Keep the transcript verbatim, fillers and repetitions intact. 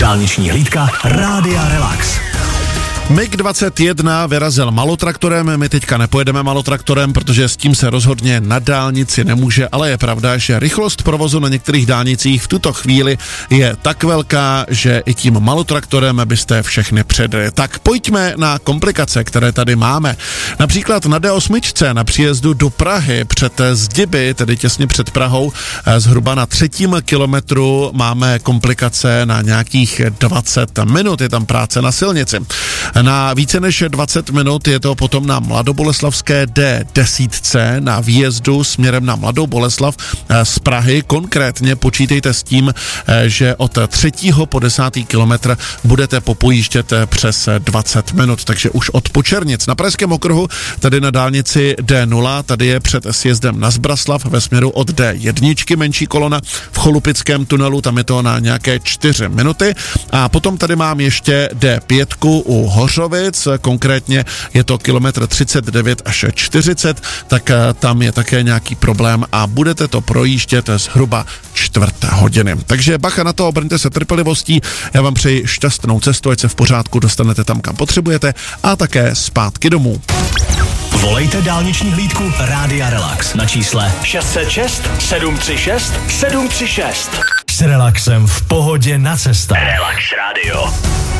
Dálniční hlídka Rádia Relax. mig dvacet jedna vyrazil malotraktorem, my teďka nepojedeme malotraktorem, protože s tím se rozhodně na dálnici nemůže, ale je pravda, že rychlost provozu na některých dálnicích v tuto chvíli je tak velká, že i tím malotraktorem byste všechny předjeli. Tak pojďme na komplikace, které tady máme. Například na D osm na příjezdu do Prahy před Zdiby, tedy těsně před Prahou, zhruba na třetím kilometru máme komplikace na nějakých dvacet minut, je tam práce na silnici. Na více než dvacet minut je to potom na mladoboleslavské D deset na výjezdu směrem na Mladou Boleslav z Prahy. Konkrétně počítejte s tím, že od třetího po desátý kilometr budete popojíždět přes dvacet minut, takže už od Počernic. Na pražském okruhu, tady na dálnici D nula, tady je před sjezdem na Zbraslav ve směru od D jedna menší kolona, v Cholupickém tunelu, tam je to na nějaké čtyři minuty a potom tady mám ještě D pět u Hořovic, konkrétně je to kilometr třicet devět až čtyřicet, tak tam je také nějaký problém a budete to projíždět zhruba čtvrt hodiny. Takže bacha na to, obrňte se trpělivostí, já vám přeji šťastnou cestu, ať se v pořádku dostanete tam, kam potřebujete a také zpátky domů. Volejte dálniční hlídku Rádia Relax na čísle šest set šest sedm tři šest sedm tři šest. S relaxem v pohodě na cestách. Relax Radio.